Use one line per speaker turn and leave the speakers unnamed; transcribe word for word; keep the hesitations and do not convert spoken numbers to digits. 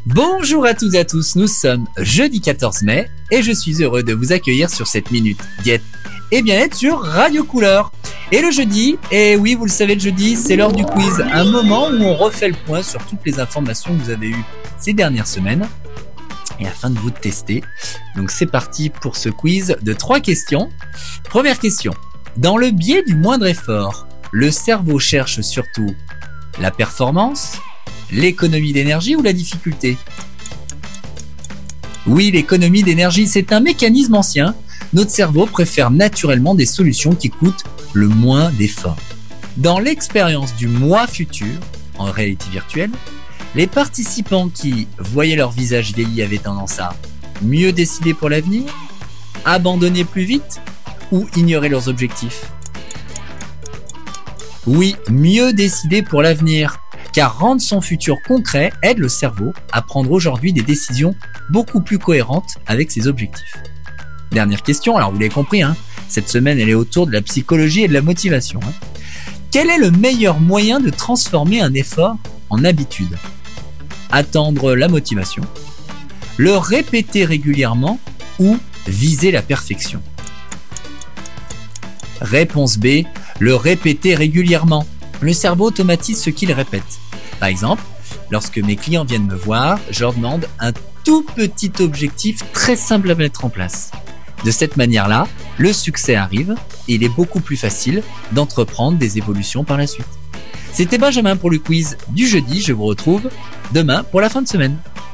Bonjour à toutes et à tous, nous sommes jeudi quatorze mai et je suis heureux de vous accueillir sur cette minute diète et bien-être sur Radio Couleur. Et le jeudi, et oui vous le savez le jeudi, c'est l'heure du quiz, un moment où on refait le point sur toutes les informations que vous avez eues ces dernières semaines et afin de vous tester. Donc c'est parti pour ce quiz de trois questions. Première question, dans le biais du moindre effort, le cerveau cherche surtout la performance, l'économie d'énergie ou la difficulté? Oui, l'économie d'énergie, c'est un mécanisme ancien. Notre cerveau préfère naturellement des solutions qui coûtent le moins d'efforts. Dans l'expérience du moi futur, en réalité virtuelle, les participants qui voyaient leur visage vieilli avaient tendance à mieux décider pour l'avenir, abandonner plus vite ou ignorer leurs objectifs. Oui, mieux décider pour l'avenir. Car rendre son futur concret aide le cerveau à prendre aujourd'hui des décisions beaucoup plus cohérentes avec ses objectifs. Dernière question, alors vous l'avez compris, hein, cette semaine elle est autour de la psychologie et de la motivation. Hein. Quel est le meilleur moyen de transformer un effort en habitude? Attendre la motivation, le répéter régulièrement ou viser la perfection? Réponse B, le répéter régulièrement. Le cerveau automatise ce qu'il répète. Par exemple, lorsque mes clients viennent me voir, je leur demande un tout petit objectif très simple à mettre en place. De cette manière-là, le succès arrive et il est beaucoup plus facile d'entreprendre des évolutions par la suite. C'était Benjamin pour le quiz du jeudi. Je vous retrouve demain pour la fin de semaine.